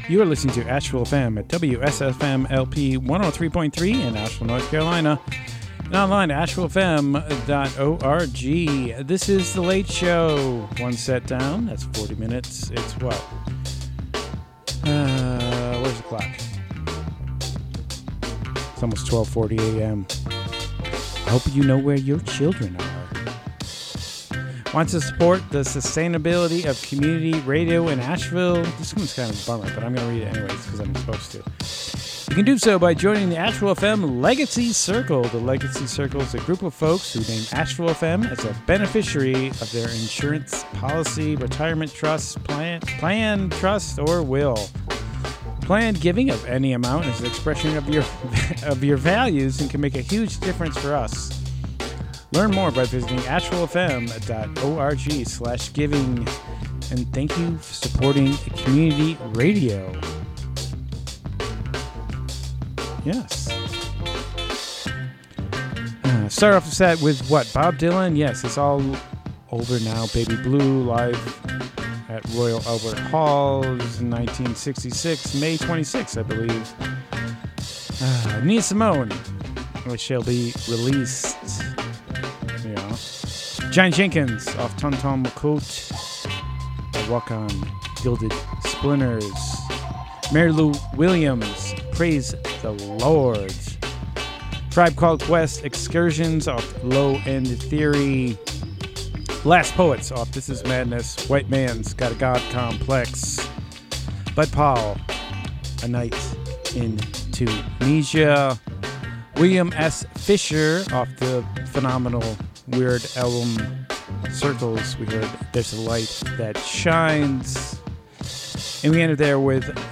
You are listening to Asheville FM at WSFM LP 103.3 in Asheville, North Carolina, and online at ashevillefm.org. This is The Late Show. One set down. That's 40 minutes. It's what? Where's the clock? It's almost 12:40 a.m. I hope you know where your children are. Want to support the sustainability of community radio in Asheville? This one's kind of a bummer, but I'm going to read it anyways because I'm supposed to. You can do so by joining the Asheville FM Legacy Circle. The Legacy Circle is a group of folks who name Asheville FM as a beneficiary of their insurance policy, retirement trust, plan, trust, or will. Planned giving of any amount is an expression of your values and can make a huge difference for us. Learn more by visiting ashevillefm.org/giving. And thank you for supporting community radio. Yes. Start off the set with what? Bob Dylan? Yes, it's all over now. Baby Blue live at Royal Albert Hall in 1966, May 26, I believe. Nina Simone, which shall be released. Yeah. Johnny Jenkins off Tom Tom McCoat. Walk on Gilded Splinters. Mary Lou Williams, Praise the Lord. Tribe Called Quest, Excursions off Low End Theory. Last Poets off This Is Madness. White Man's Got a God Complex. Bud Powell, A Night in Tunisia. William S. Fisher off the phenomenal Weird album Circles. We heard There's a Light That Shines. And we ended there with